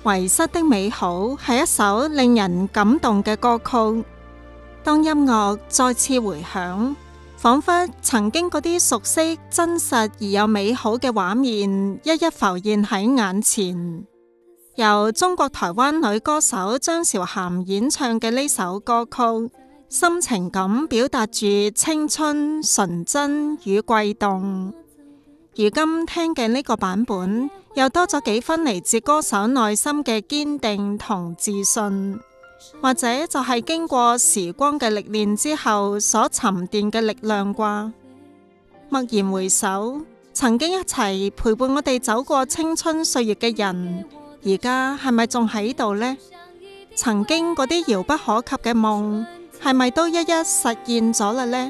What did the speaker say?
遺失的美好係一首令人感動嘅歌曲。當音樂再次回響，仿佛曾經嗰啲熟悉、真實而又美好嘅畫面一一浮現喺眼前。由中國台灣女歌手張韶涵演唱嘅呢首歌曲，深情咁表達住青春、純真與悸動。如今聽嘅呢個版本，又多咗幾分嚟自歌手內心嘅堅定同自信，或者就係經過時光嘅歷練之後所沉澱嘅力量啩。驀然回首，曾經一齊陪伴我哋走過青春歲月嘅人，而家係咪仲喺度呢？曾經嗰啲遙不可及嘅夢，係咪都一一實現咗啦呢？